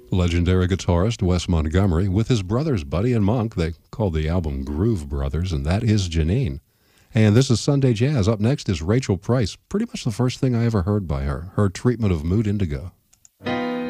Legendary guitarist Wes Montgomery with his brothers Buddy and Monk. They called the album Groove Brothers, and that is Janine. And this is Sunday Jazz. Up next is Rachel Price. Pretty much the first thing I ever heard by her, her treatment of Mood Indigo.